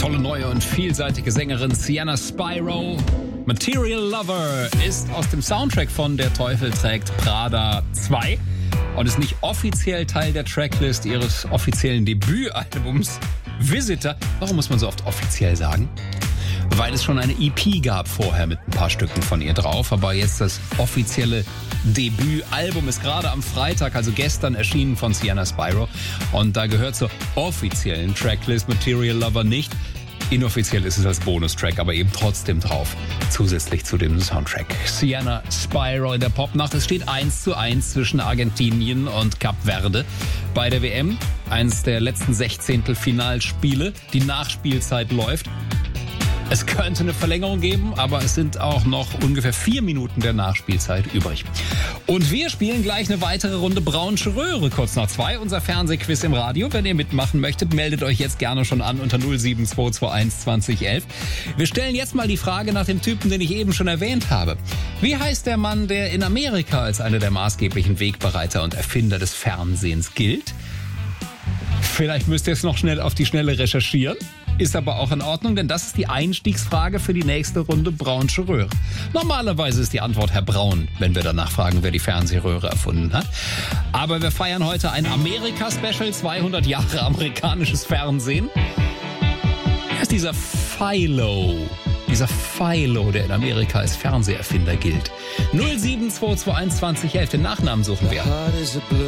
tolle neue und vielseitige Sängerin Sienna Spyro. Material Lover ist aus dem Soundtrack von Der Teufel trägt Prada 2 und ist nicht offiziell Teil der Tracklist ihres offiziellen Debütalbums Visitor. Warum muss man so oft offiziell sagen? Weil es schon eine EP gab vorher mit ein paar Stücken von ihr drauf, aber jetzt das offizielle Debütalbum ist gerade am Freitag, also gestern, erschienen von Sienna Spyro und da gehört zur offiziellen Tracklist Material Lover nicht. Inoffiziell ist es als Bonustrack, aber eben trotzdem drauf, zusätzlich zu dem Soundtrack. Sienna Spyro in der Popnacht. Es steht 1:1 zwischen Argentinien und Kap Verde bei der WM. Eines der letzten Sechzehntelfinalspiele. Die Nachspielzeit läuft. Es könnte eine Verlängerung geben, aber es sind auch noch ungefähr 4 Minuten der Nachspielzeit übrig. Und wir spielen gleich eine weitere Runde Braunsche Röhre, kurz nach 2, unser Fernsehquiz im Radio. Wenn ihr mitmachen möchtet, meldet euch jetzt gerne schon an unter 07221 2011. Wir stellen jetzt mal die Frage nach dem Typen, den ich eben schon erwähnt habe. Wie heißt der Mann, der in Amerika als einer der maßgeblichen Wegbereiter und Erfinder des Fernsehens gilt? Vielleicht müsst ihr es noch schnell auf die Schnelle recherchieren. Ist aber auch in Ordnung, denn das ist die Einstiegsfrage für die nächste Runde Braunsche Röhre. Normalerweise ist die Antwort Herr Braun, wenn wir danach fragen, wer die Fernsehröhre erfunden hat. Aber wir feiern heute ein Amerika-Special, 200 Jahre amerikanisches Fernsehen. Wer ist dieser Philo? Dieser Philo, der in Amerika als Fernseherfinder gilt. 07221 2011, den Nachnamen suchen wir.